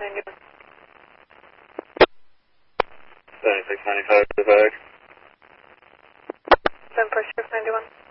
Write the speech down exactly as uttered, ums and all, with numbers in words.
ninety-one. seventy-six ninety-five to the bag. seven four six ninety-one.